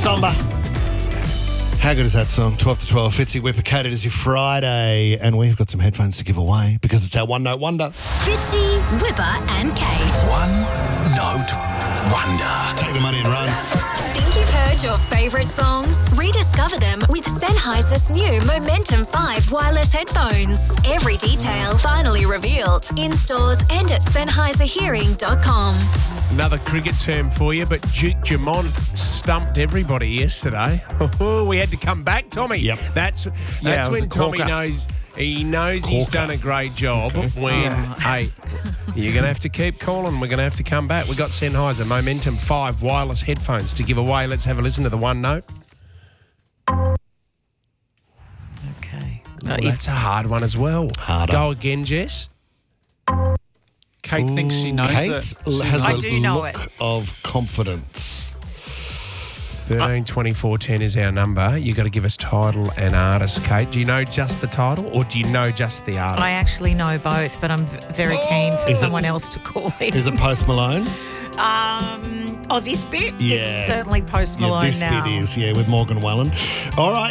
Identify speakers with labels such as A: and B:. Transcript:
A: Samba. How good is that song? 12 to 12. Fitzy Whipper, Kate, it is your Friday, and we've got some headphones to give away because it's our One Note Wonder.
B: Fitzy, Whipper and Kate.
C: One Note Wonder.
A: Take the money and run.
B: Think you've heard your favourite songs? Rediscover them with Sennheiser's new Momentum 5 wireless headphones. Every detail finally revealed in stores and at Sennheiserhearing.com.
D: Another cricket term for you, but Duke Dumont stumped everybody yesterday. We had to come back, Tommy.
A: Yep.
D: That's when Tommy knows he's done a great job. When, hey, you're going to have to keep calling. We're going to have to come back. We got Sennheiser Momentum 5 wireless headphones to give away. Let's have a listen to the One Note.
E: Okay.
D: Oh, that's a hard one as well.
A: Harder.
D: Go again, Jess.
F: Kate thinks she knows
A: Kate
F: it.
A: has
E: I
A: a
E: do know
A: look
E: it.
A: of confidence.
D: 13 24 10 is our number. You got to give us title and artist, Kate. Do you know just the title or do you know just the artist?
E: I actually know both, but I'm very keen for someone else to call in.
A: Is it Post Malone?
E: This bit?
A: Yeah.
E: It's certainly Post Malone
A: this
E: now.
A: bit is, with Morgan Wallen. All right,